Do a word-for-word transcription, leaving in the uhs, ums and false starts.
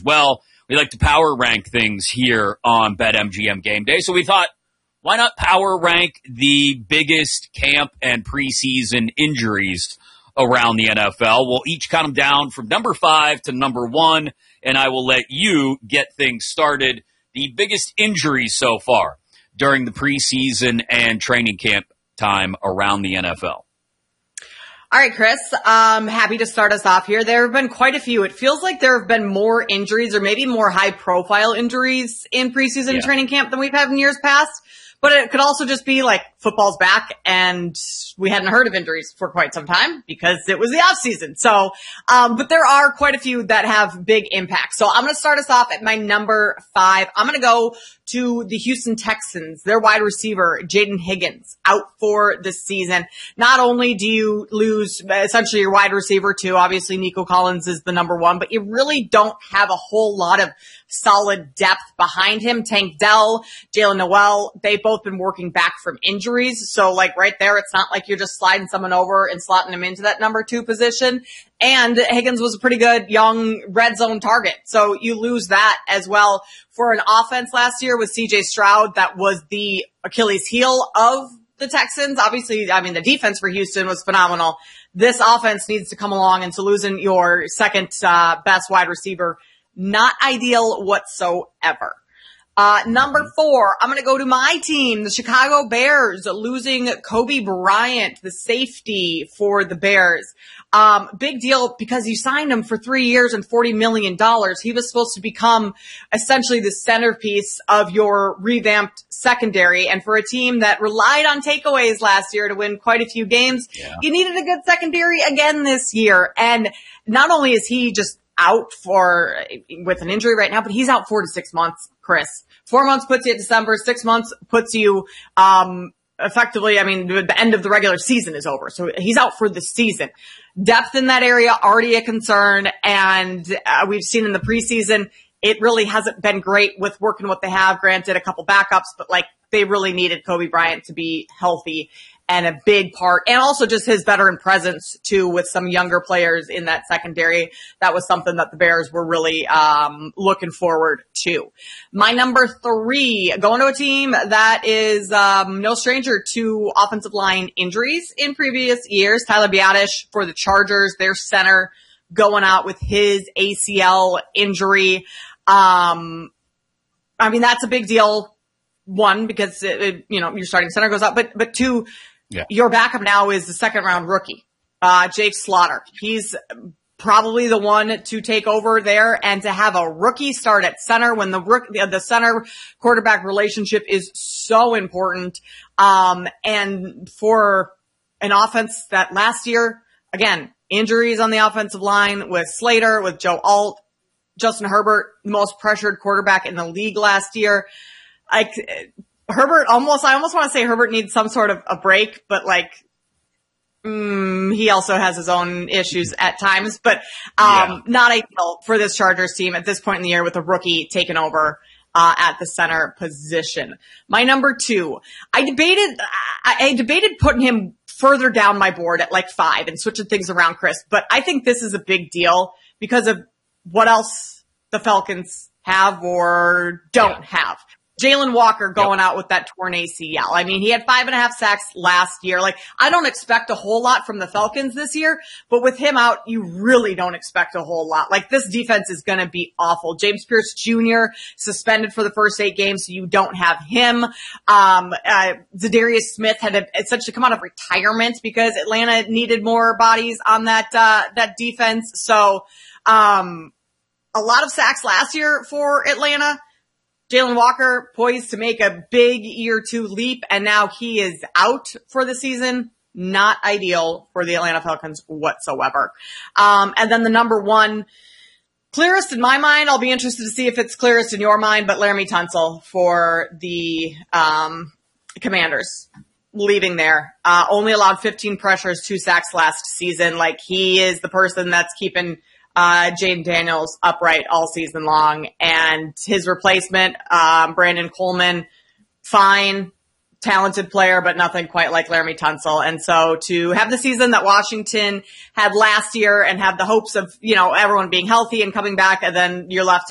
as well. We like to power rank things here on BetMGM Game Day. So we thought, why not power rank the biggest camp and preseason injuries around the N F L? We'll each count them down from number five to number one, and I will let you get things started. The biggest injuries so far during the preseason and training camp time around the N F L. All right, Chris, um, happy to start us off here. There have been quite a few. It feels like there have been more injuries or maybe more high-profile injuries in preseason Yeah. training camp than we've had in years past. But it could also just be like football's back and we hadn't heard of injuries for quite some time because it was the off season. So, um, but there are quite a few that have big impacts. So I'm going to start us off at my number five. I'm going to go to the Houston Texans. Their wide receiver, Jaden Higgins, out for the season. Not only do you lose essentially your wide receiver too, obviously Nico Collins is the number one, but you really don't have a whole lot of solid depth behind him. Tank Dell, Jalen Noel, they've both been working back from injuries. So like right there, it's not like you're just sliding someone over and slotting him into that number two position. And Higgins was a pretty good young red zone target. So you lose that as well. For an offense last year with C J Stroud, that was the Achilles heel of the Texans. Obviously, I mean, the defense for Houston was phenomenal. This offense needs to come along, and so losing your second uh, best wide receiver, not ideal whatsoever. Uh, number four, I'm going to go to my team, the Chicago Bears, losing Kobe Bryant, the safety for the Bears. Um, big deal because you signed him for three years and forty million dollars. He was supposed to become essentially the centerpiece of your revamped secondary. And for a team that relied on takeaways last year to win quite a few games, yeah. you needed a good secondary again this year. And not only is he just out for, with an injury right now, but he's out four to six months, Chris. Four months puts you at December. Six months puts you, um, effectively, I mean, the end of the regular season is over. So he's out for the season. Depth in that area, already a concern. And uh, we've seen in the preseason, it really hasn't been great with working what they have. Granted, a couple backups, but like they really needed Kobe Bryant to be healthy. And a big part, and also just his veteran presence too, with some younger players in that secondary. That was something that the Bears were really um looking forward to. My number three, going to a team that is um no stranger to offensive line injuries in previous years. Tyler Biadasz for the Chargers, their center, going out with his A C L injury. Um, I mean, that's a big deal. One, because it, it, you know your starting center goes out, but but two. Yeah. Your backup now is the second round rookie, uh, Jake Slaughter. He's probably the one to take over there, and to have a rookie start at center when the rook, the center quarterback relationship is so important. Um, and for an offense that last year, again, injuries on the offensive line with Slater, with Joe Alt, Justin Herbert, the most pressured quarterback in the league last year. Like, Herbert almost, I almost want to say Herbert needs some sort of a break, but like, mm, he also has his own issues at times, but, um, yeah. not ideal for this Chargers team at this point in the year with a rookie taking over, uh, at the center position. My number two, I debated, I, I debated putting him further down my board at like five and switching things around, Chris, but I think this is a big deal because of what else the Falcons have or don't yeah. have. Jalen Walker going yep. out with that torn A C L. I mean, he had five and a half sacks last year. Like, I don't expect a whole lot from the Falcons this year, but with him out, you really don't expect a whole lot. Like, this defense is going to be awful. James Pierce Junior suspended for the first eight games, so you don't have him. Um, uh, Zadarius Smith had to essentially come out of retirement because Atlanta needed more bodies on that, uh, that defense. So, um, a lot of sacks last year for Atlanta. Jalen Walker poised to make a big year two leap, and now he is out for the season. Not ideal for the Atlanta Falcons whatsoever. Um, and then the number one, clearest in my mind, I'll be interested to see if it's clearest in your mind, but Laramie Tunsil for the um, Commanders. Leaving there. Uh, only allowed fifteen pressures, two sacks last season. Like, he is the person that's keeping Uh, Jaden Daniels upright all season long, and his replacement, um, Brandon Coleman, fine, talented player, but nothing quite like Laramie Tunsil. And so to have the season that Washington had last year and have the hopes of, you know, everyone being healthy and coming back, and then you're left